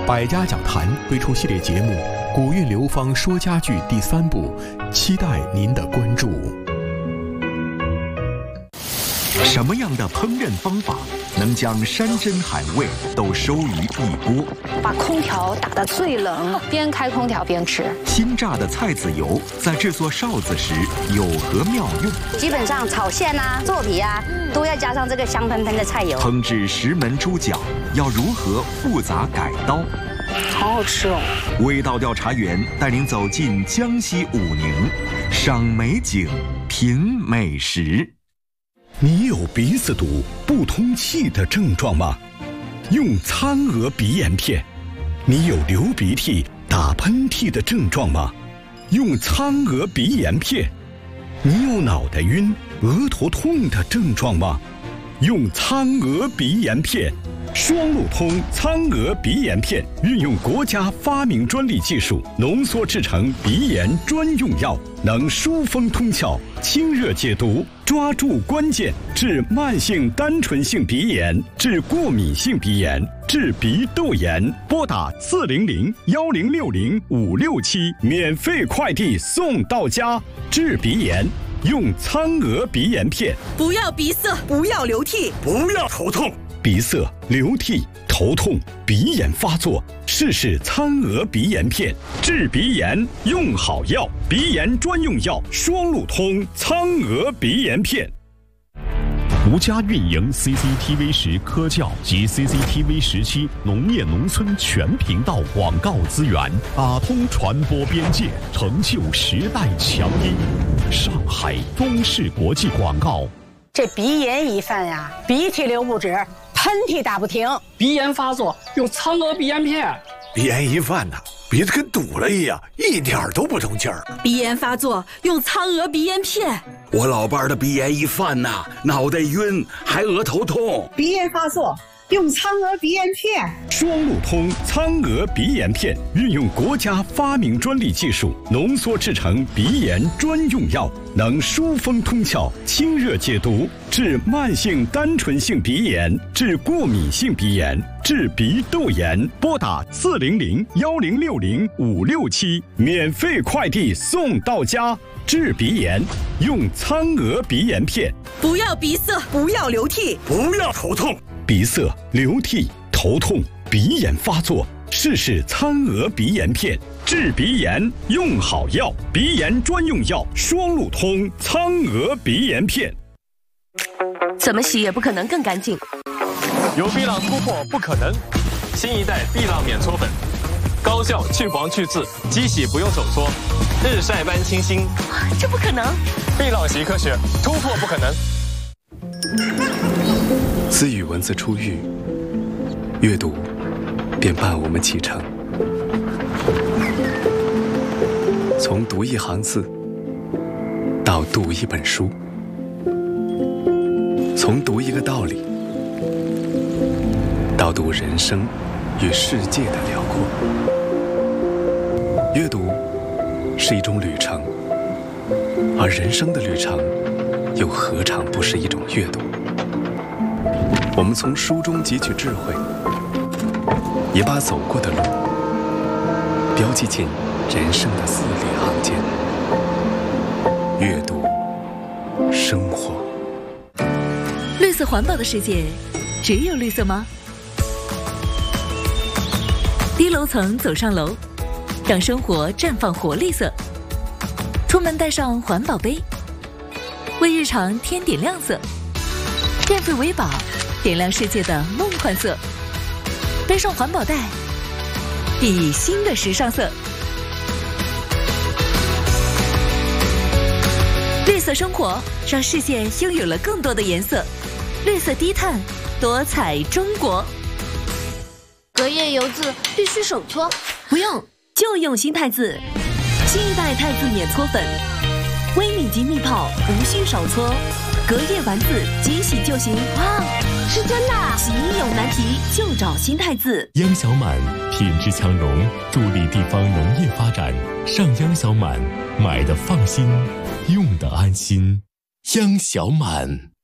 百家讲坛推出系列节目《古韵流芳说家具》第3部，期待您的关注。 什么样的烹饪方法能将山珍海味都收于一锅？ 把空调打得最冷，边开空调边吃。 新榨的菜籽油在制作臊子时有何妙用？ 基本上炒馅啊、做皮啊，都要加上这个香喷喷的菜油。 烹制石门猪脚要如何复杂改刀？ 好好吃哦！ 味道调查员带您走进江西武宁，赏美景，品美食。 你有鼻子堵、不通气的症状吗？用苍娥鼻炎片。你有流鼻涕、打喷嚏的症状吗？用苍娥鼻炎片。你有脑袋晕、额头痛的症状吗？用苍娥鼻炎片。双路通苍娥鼻炎片运用国家发明专利技术浓缩制成鼻炎专用药，能疏风通窍、清热解毒，抓住关键，治慢性单纯性鼻炎，治过敏性鼻炎，治鼻窦炎。拨打400-1060-567，免费快递送到家。治鼻炎用苍娥鼻炎片。 不要鼻塞，不要流涕， 不要头痛。鼻塞、流涕、头痛、鼻炎发作，试试苍娥鼻炎片，治鼻炎用好药，鼻炎专用药双路通苍娥鼻炎片。 独家运营 CCTV10科教及 CCTV17农业农村全频道广告资源，打通传播边界，成就时代强音。上海中视国际广告。 这鼻炎一犯呀，鼻涕流不止，喷嚏打不停。 鼻炎发作用苍娥鼻炎片。 鼻炎一犯呐，鼻子跟堵了一样，一点都不通气儿。 鼻炎发作用苍娥鼻炎片。 我老伴儿的鼻炎一犯呐，脑袋晕，还额头痛。 鼻炎发作用苍娥鼻炎片。 双路通苍娥鼻炎片运用国家发明专利技术浓缩制成鼻炎专用药，能疏风通窍、清热解毒，治慢性单纯性鼻炎，治过敏性鼻炎，治鼻窦炎。拨打400-1060-567，免费快递送到家。治鼻炎用苍娥鼻炎片。 不要鼻塞，不要流涕， 不要头痛。鼻塞、流涕、头痛、鼻炎发作，试试苍娥鼻炎片，治鼻炎用好药，鼻炎专用药双路通苍娥鼻炎片。 怎么洗也不可能更干净。 有碧浪突破不可能，新一代碧浪免搓粉，高效去黄去渍，机洗不用手搓，日晒般清新。 这不可能！ 碧浪习科学，突破不可能。 自语文字出狱，阅读便伴我们启程。从读一行字到读一本书，从读一个道理到读人生与世界的辽阔。阅读是一种旅程，而人生的旅程又何尝不是一种阅读？我们从书中汲取智慧，也把走过的路标记进人生的字里行间。阅读，生活。 绿色环保的世界，只有绿色吗？低楼层走上楼，让生活绽放活绿色。出门带上环保杯，为日常添点亮色。电费为宝，点亮世界的梦幻色。背上环保袋，熠熠新的时尚色。绿色生活，让世界拥有了更多的颜色。绿色低碳，多彩中国。 隔夜油渍必须手搓， 不用，就用新汰渍。新一代汰渍免搓粉，微米级密泡，无需手搓。隔夜完渍，即洗就行。 哇，是真的！ 洗衣有难题，就找新汰渍。 央小满品质强融，助力地方农业发展。上央小满，买的放心，用的安心。央小满。